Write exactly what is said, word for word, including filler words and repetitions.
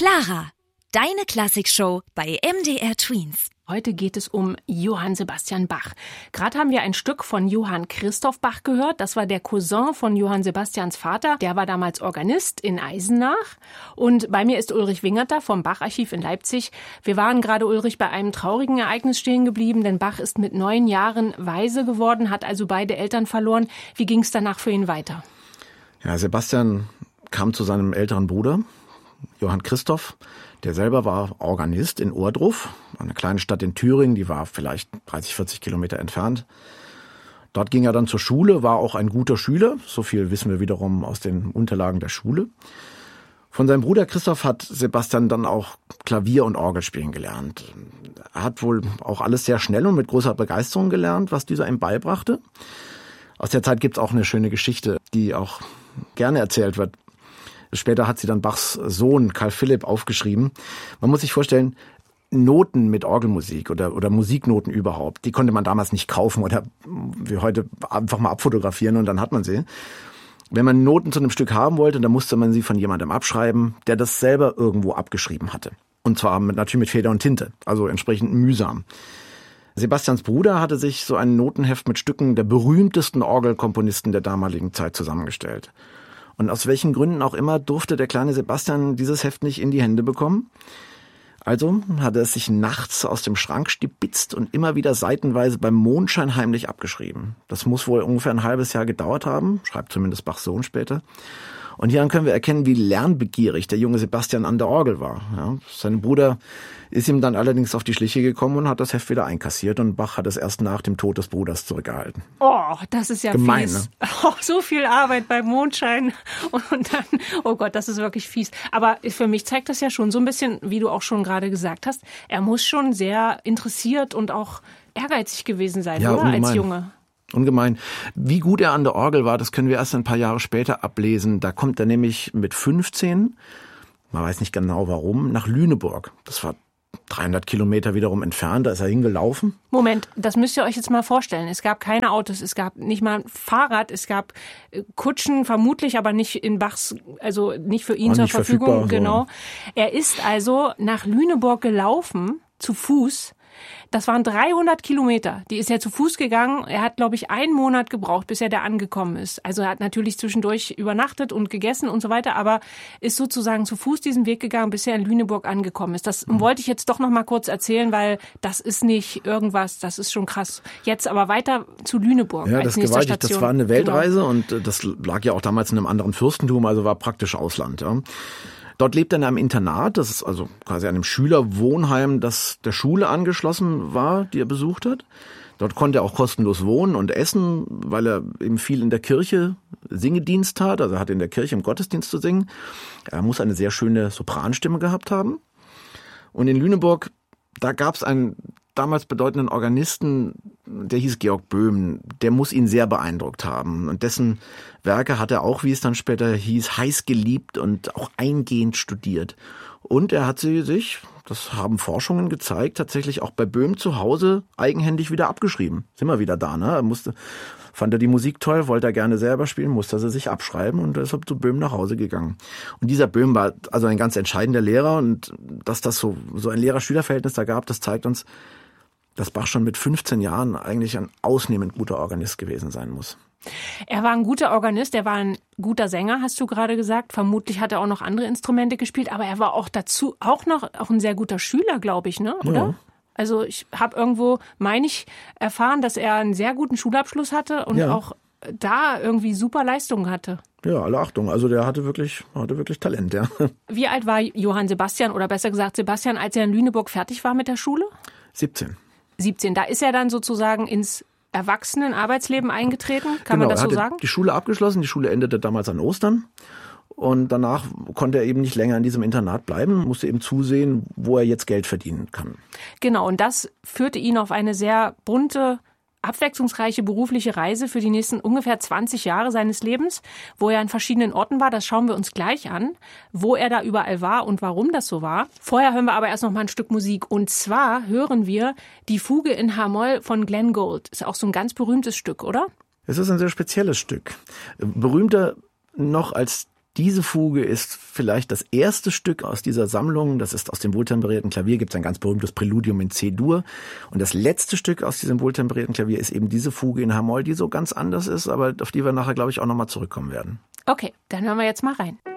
Clara, deine Klassikshow bei M D R Tweens. Heute geht es um Johann Sebastian Bach. Gerade haben wir ein Stück von Johann Christoph Bach gehört. Das war der Cousin von Johann Sebastians Vater. Der war damals Organist in Eisenach. Und bei mir ist Ulrich Wingerter vom Bach-Archiv in Leipzig. Wir waren gerade, Ulrich, bei einem traurigen Ereignis stehen geblieben, denn Bach ist mit neun Jahren Waise geworden, hat also beide Eltern verloren. Wie ging es danach für ihn weiter? Ja, Sebastian kam zu seinem älteren Bruder, Johann Christoph. Der selber war Organist in Ohrdruf, eine kleine Stadt in Thüringen, die war vielleicht dreißig, vierzig Kilometer entfernt. Dort ging er dann zur Schule, war auch ein guter Schüler, so viel wissen wir wiederum aus den Unterlagen der Schule. Von seinem Bruder Christoph hat Sebastian dann auch Klavier und Orgel spielen gelernt. Er hat wohl auch alles sehr schnell und mit großer Begeisterung gelernt, was dieser ihm beibrachte. Aus der Zeit gibt's auch eine schöne Geschichte, die auch gerne erzählt wird. Später hat sie dann Bachs Sohn Karl Philipp aufgeschrieben. Man muss sich vorstellen, Noten mit Orgelmusik oder, oder Musiknoten überhaupt, die konnte man damals nicht kaufen oder wie heute einfach mal abfotografieren und dann hat man sie. Wenn man Noten zu einem Stück haben wollte, dann musste man sie von jemandem abschreiben, der das selber irgendwo abgeschrieben hatte. Und zwar mit, natürlich mit Feder und Tinte, also entsprechend mühsam. Sebastians Bruder hatte sich so ein Notenheft mit Stücken der berühmtesten Orgelkomponisten der damaligen Zeit zusammengestellt. Und aus welchen Gründen auch immer durfte der kleine Sebastian dieses Heft nicht in die Hände bekommen. Also hat er es sich nachts aus dem Schrank stibitzt und immer wieder seitenweise beim Mondschein heimlich abgeschrieben. Das muss wohl ungefähr ein halbes Jahr gedauert haben, schreibt zumindest Bachs Sohn später. Und hieran können wir erkennen, wie lernbegierig der junge Sebastian an der Orgel war. Ja, sein Bruder ist ihm dann allerdings auf die Schliche gekommen und hat das Heft wieder einkassiert und Bach hat es erst nach dem Tod des Bruders zurückgehalten. Oh, das ist ja gemein, fies. Ne? Oh, so viel Arbeit beim Mondschein und dann, oh Gott, das ist wirklich fies. Aber für mich zeigt das ja schon so ein bisschen, wie du auch schon gerade gesagt hast, er muss schon sehr interessiert und auch ehrgeizig gewesen sein, ja, oder? Ungemein. Als Junge. Ungemein. Wie gut er an der Orgel war, das können wir erst ein paar Jahre später ablesen. Da kommt er nämlich mit fünfzehn, man weiß nicht genau warum, nach Lüneburg. Das war dreihundert Kilometer wiederum entfernt, da ist er hingelaufen. Moment, das müsst ihr euch jetzt mal vorstellen. Es gab keine Autos, es gab nicht mal ein Fahrrad, es gab Kutschen, vermutlich, aber nicht in Bachs, also nicht für ihn Auch zur nicht Verfügung. verfügbar, Genau. So. Er ist also nach Lüneburg gelaufen, zu Fuß. Das waren dreihundert Kilometer. Die ist er zu Fuß gegangen. Er hat, glaube ich, einen Monat gebraucht, bis er da angekommen ist. Also er hat natürlich zwischendurch übernachtet und gegessen und so weiter, aber ist sozusagen zu Fuß diesen Weg gegangen, bis er in Lüneburg angekommen ist. Das mhm. wollte ich jetzt doch noch mal kurz erzählen, weil das ist nicht irgendwas, das ist schon krass. Jetzt aber weiter zu Lüneburg ja, als das nächste gewaltig. Station. Das war eine Weltreise genau. Und das lag ja auch damals in einem anderen Fürstentum, also war praktisch Ausland. Ja. Dort lebt er in einem Internat, das ist also quasi einem Schülerwohnheim, das der Schule angeschlossen war, die er besucht hat. Dort konnte er auch kostenlos wohnen und essen, weil er eben viel in der Kirche Singedienst tat, also er hatte in der Kirche im Gottesdienst zu singen. Er muss eine sehr schöne Sopranstimme gehabt haben. Und in Lüneburg, da gab es einen damals bedeutenden Organisten, der hieß Georg Böhm, der muss ihn sehr beeindruckt haben. Und dessen Werke hat er auch, wie es dann später hieß, heiß geliebt und auch eingehend studiert. Und er hat sie sich, das haben Forschungen gezeigt, tatsächlich auch bei Böhm zu Hause eigenhändig wieder abgeschrieben. Sind wir wieder da, ne? Er musste, fand er die Musik toll, wollte er gerne selber spielen, musste er sie sich abschreiben und deshalb zu Böhm nach Hause gegangen. Und dieser Böhm war also ein ganz entscheidender Lehrer und dass das so, so ein Lehrer-Schüler-Verhältnis da gab, das zeigt uns, dass Bach schon mit fünfzehn Jahren eigentlich ein ausnehmend guter Organist gewesen sein muss. Er war ein guter Organist, er war ein guter Sänger, hast du gerade gesagt. Vermutlich hat er auch noch andere Instrumente gespielt, aber er war auch dazu auch noch auch ein sehr guter Schüler, glaube ich, ne? Oder? Ja. Also ich habe irgendwo, meine ich, erfahren, dass er einen sehr guten Schulabschluss hatte und ja. auch da irgendwie super Leistungen hatte. Ja, alle Achtung. Also der hatte wirklich, hatte wirklich Talent, ja. Wie alt war Johann Sebastian oder besser gesagt Sebastian, als er in Lüneburg fertig war mit der Schule? siebzehn. siebzehn. Da ist er dann sozusagen ins Erwachsenen-Arbeitsleben eingetreten, kann genau, man das so er hatte sagen? Die Schule abgeschlossen, die Schule endete damals an Ostern. Und danach konnte er eben nicht länger in diesem Internat bleiben, musste eben zusehen, wo er jetzt Geld verdienen kann. Genau, und das führte ihn auf eine sehr bunte, abwechslungsreiche berufliche Reise für die nächsten ungefähr zwanzig Jahre seines Lebens, wo er an verschiedenen Orten war. Das schauen wir uns gleich an, wo er da überall war und warum das so war. Vorher hören wir aber erst noch mal ein Stück Musik. Und zwar hören wir die Fuge in H-Moll von Glenn Gould. Ist auch so ein ganz berühmtes Stück, oder? Es ist ein sehr spezielles Stück. Berühmter noch als Diese Fuge ist vielleicht das erste Stück aus dieser Sammlung. Das ist aus dem wohltemperierten Klavier, gibt es ein ganz berühmtes Präludium in C-Dur. Und das letzte Stück aus diesem wohltemperierten Klavier ist eben diese Fuge in H-Moll, die so ganz anders ist, aber auf die wir nachher, glaube ich, auch nochmal zurückkommen werden. Okay, dann hören wir jetzt mal rein.